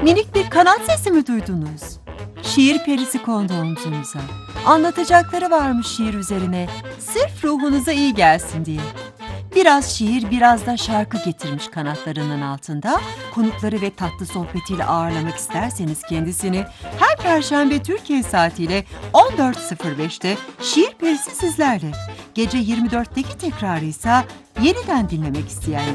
Minik bir kanat sesi mi duydunuz? Şiir perisi kondu omzunuza. Anlatacakları varmış şiir üzerine, sırf ruhunuza iyi gelsin diye. Biraz şiir, biraz da şarkı getirmiş kanatlarının altında. Konukları ve tatlı sohbetiyle ağırlamak isterseniz kendisini her Perşembe Türkiye saatiyle 14.05'te Şiir Perisi sizlerle. Gece 24'teki tekrarı ise yeniden dinlemek isteyenler